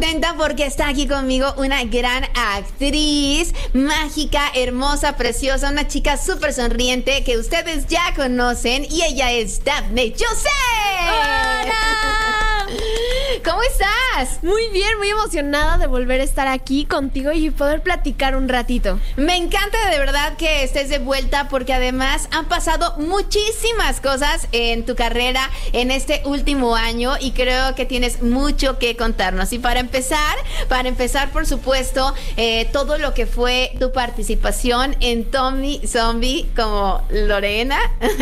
contenta porque está aquí conmigo una gran actriz, mágica, hermosa, preciosa, una chica súper sonriente que ustedes ya conocen y ella es Dafne José. ¡Hola! ¿Cómo estás? Muy bien, muy emocionada de volver a estar aquí contigo y poder platicar un ratito. Me encanta de verdad que estés de vuelta porque además han pasado muchísimas cosas en tu carrera en este último año y creo que tienes mucho que contarnos. Y para empezar por supuesto, todo lo que fue tu participación en Tommy Zombie como Lorena.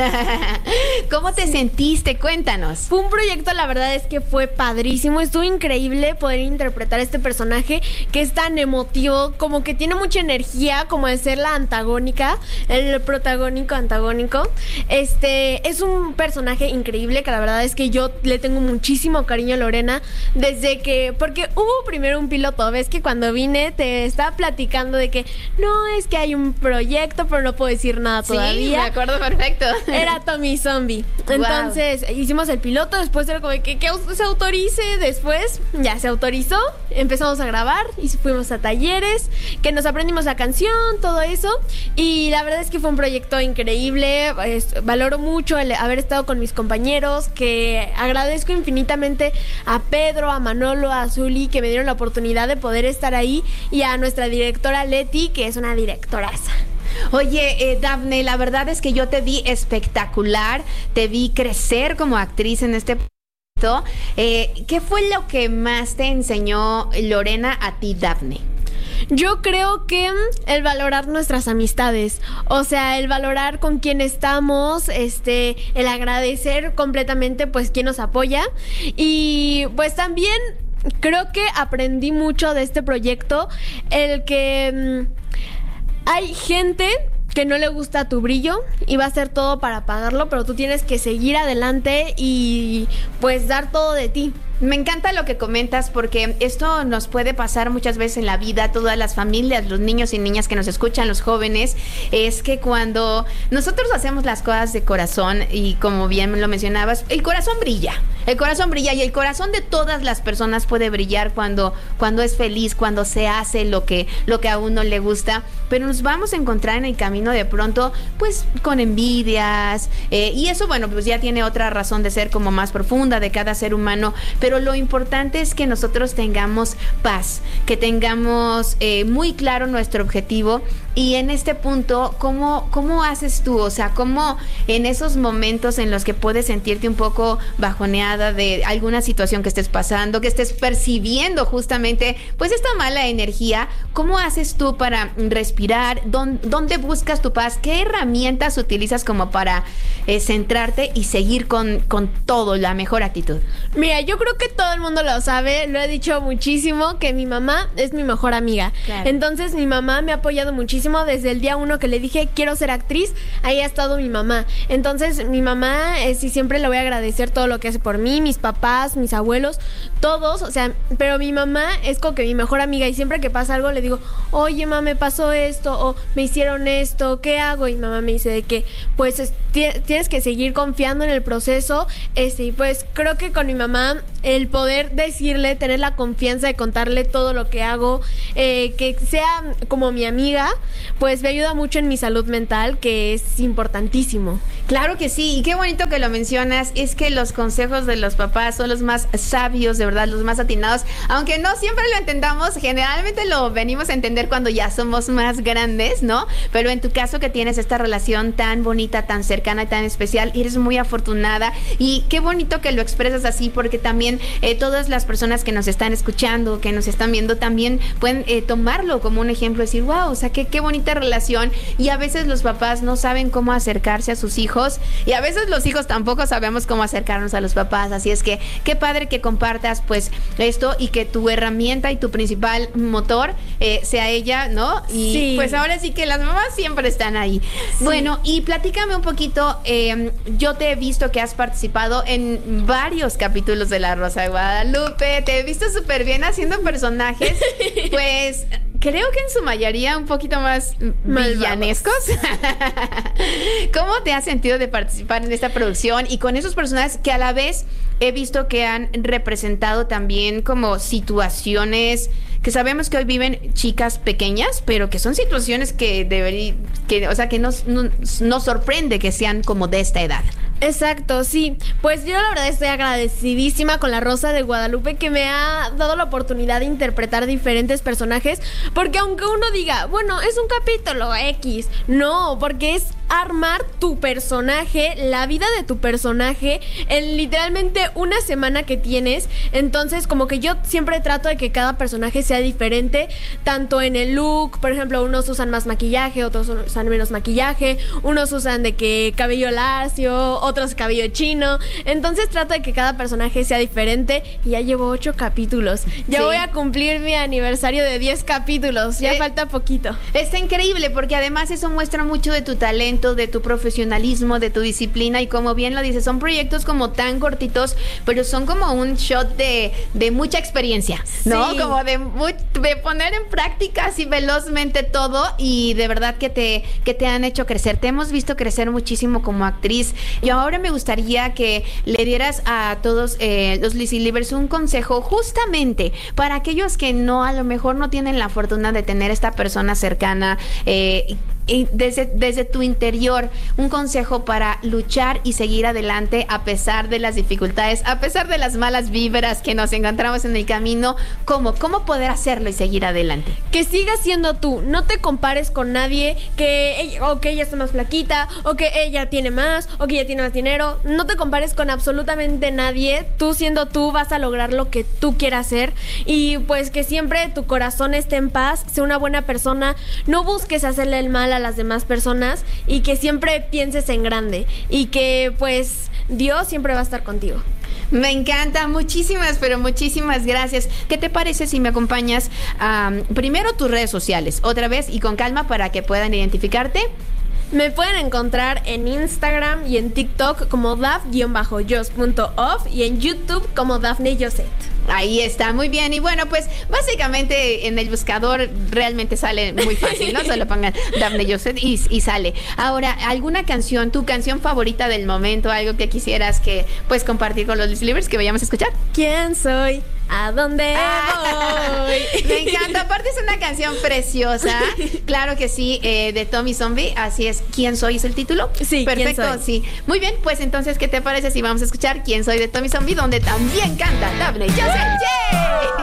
¿Cómo te sentiste? Cuéntanos. Fue un proyecto, la verdad es que fue padrísimo, estuvo increíble poder interpretar este personaje que es tan emotivo, como que tiene mucha energía, como de ser la antagónica, el protagónico antagónico. Es un personaje increíble que la verdad es que yo le tengo muchísimo cariño a Lorena desde que, porque hubo primero un piloto, ves que cuando vine te estaba platicando de que no, es que hay un proyecto, pero no puedo decir nada todavía. Sí, me acuerdo perfecto. Era Tommy Zombie. Entonces, hicimos el piloto, después era como que se autorice, después ya se autorizó, empezamos a grabar y fuimos a talleres, que nos aprendimos la canción, todo eso, y la verdad es que fue un proyecto increíble. Valoro mucho el haber estado con mis compañeros, que agradezco infinitamente a Pedro, a Manolo, a Zuli, que me dieron la oportunidad de poder estar ahí, y a nuestra directora Leti, que es una directoraza. Oye, Dafne, la verdad es que yo te vi espectacular, te vi crecer como actriz en este proyecto. ¿Qué fue lo que más te enseñó Lorena a ti, Dafne? Yo creo que el valorar nuestras amistades, o sea, el valorar con quién estamos, el agradecer completamente pues quién nos apoya, y pues también creo que aprendí mucho de este proyecto, el que hay gente que no le gusta tu brillo y va a hacer todo para apagarlo, pero tú tienes que seguir adelante y pues dar todo de ti. Me encanta lo que comentas porque esto nos puede pasar muchas veces en la vida, todas las familias, los niños y niñas que nos escuchan, los jóvenes, es que cuando nosotros hacemos las cosas de corazón y como bien lo mencionabas, el corazón brilla y el corazón de todas las personas puede brillar cuando es feliz, cuando se hace lo que a uno le gusta, pero nos vamos a encontrar en el camino de pronto pues con envidias y eso bueno pues ya tiene otra razón de ser como más profunda de cada ser humano, pero lo importante es que nosotros tengamos paz, que tengamos muy claro nuestro objetivo. Y en este punto, ¿cómo haces tú? O sea, ¿cómo en esos momentos en los que puedes sentirte un poco bajoneada de alguna situación que estés pasando, que estés percibiendo justamente pues esta mala energía, ¿cómo haces tú para respirar? ¿Dónde buscas tu paz? ¿Qué herramientas utilizas como para centrarte y seguir con todo, la mejor actitud? Mira, yo creo que todo el mundo lo sabe, lo he dicho muchísimo, que mi mamá es mi mejor amiga. Claro. Entonces mi mamá me ha apoyado muchísimo desde el día 1 que le dije quiero ser actriz, ahí ha estado mi mamá. Entonces mi mamá sí, siempre le voy a agradecer todo lo que hace por mí, mis papás, mis abuelos, todos, o sea, pero mi mamá es como que mi mejor amiga y siempre que pasa algo le digo, oye mamá, me pasó esto o me hicieron esto, ¿qué hago? Y mamá me dice de que pues tienes que seguir confiando en el proceso, y pues creo que con mi mamá el poder decirle, tener la confianza de contarle todo lo que hago, que sea como mi amiga, pues me ayuda mucho en mi salud mental, que es importantísimo. Claro que sí, y qué bonito que lo mencionas, es que los consejos de los papás son los más sabios, de verdad, los más atinados, aunque no siempre lo entendamos, generalmente lo venimos a entender cuando ya somos más grandes, ¿no? Pero en tu caso que tienes esta relación tan bonita, tan cercana y tan especial, eres muy afortunada y qué bonito que lo expresas así, porque también todas las personas que nos están escuchando, que nos están viendo, también pueden tomarlo como un ejemplo, decir, wow, o sea, qué bonita relación, y a veces los papás no saben cómo acercarse a sus hijos, y a veces los hijos tampoco sabemos cómo acercarnos a los papás, así es que qué padre que compartas pues esto y que tu herramienta y tu principal motor sea ella, ¿no? Y sí, pues ahora sí que las mamás siempre están ahí. Sí. Bueno, y platícame un poquito, yo te he visto que has participado en varios capítulos de La Rosa de Guadalupe, te he visto súper bien haciendo personajes, pues creo que en su mayoría un poquito más villanescos. ¿Cómo te has sentido de participar en esta producción y con esos personajes que a la vez he visto que han representado también como situaciones que sabemos que hoy viven chicas pequeñas, pero que son situaciones que o sea, que nos sorprende que sean como de esta edad? Exacto, sí. Pues yo la verdad estoy agradecidísima con La Rosa de Guadalupe, que me ha dado la oportunidad de interpretar diferentes personajes, porque aunque uno diga, bueno, es un capítulo X, no, porque es armar tu personaje, la vida de tu personaje en literalmente una semana que tienes. Entonces como que yo siempre trato de que cada personaje sea diferente, tanto en el look, por ejemplo, unos usan más maquillaje, otros usan menos maquillaje, unos usan de que cabello lacio, otros cabello chino. Entonces trato de que cada personaje sea diferente y ya llevo 8 capítulos. Ya voy a cumplir mi aniversario de 10 capítulos, ya falta poquito. Está increíble porque además eso muestra mucho de tu talento, de tu profesionalismo, de tu disciplina y como bien lo dices, son proyectos como tan cortitos, pero son como un shot de mucha experiencia, ¿no? Sí. Como de poner en práctica así velozmente todo y de verdad que te han hecho crecer. Te hemos visto crecer muchísimo como actriz y ahora me gustaría que le dieras a todos los Lizzy Livers un consejo justamente para aquellos que a lo mejor no tienen la fortuna de tener esta persona cercana y desde tu interior, un consejo para luchar y seguir adelante a pesar de las dificultades, a pesar de las malas vibras que nos encontramos en el camino. ¿Cómo poder hacerlo y seguir adelante? Que sigas siendo tú, no te compares con nadie, que ella está más flaquita, o que ella tiene más, o que ella tiene más dinero. No te compares con absolutamente nadie. Tú siendo tú vas a lograr lo que tú quieras hacer y pues que siempre tu corazón esté en paz, sea una buena persona, no busques hacerle el mal a las demás personas y que siempre pienses en grande y que pues Dios siempre va a estar contigo. Me encanta, muchísimas gracias. ¿Qué te parece si me acompañas primero tus redes sociales, otra vez y con calma para que puedan identificarte? Me pueden encontrar en Instagram y en TikTok como daf_jos.off y en YouTube como Dafne Joset. Ahí está, muy bien. Y bueno, pues básicamente en el buscador realmente sale muy fácil, ¿no? Solo pongan Dafne Joset y sale. Ahora, ¿alguna canción, tu canción favorita del momento, algo que quisieras que pues compartir con los Lizzy Livers que vayamos a escuchar? ¿Quién soy? ¿A dónde voy? Me encanta, aparte es una canción preciosa. Claro que sí, de Tommy Zombie. Así es, ¿Quién soy? ¿Es el título? Sí, perfecto, ¿Quién soy? Sí. Muy bien, pues entonces, ¿qué te parece si vamos a escuchar ¿Quién soy? De Tommy Zombie, donde también canta Dafne Joset? ¡Yay!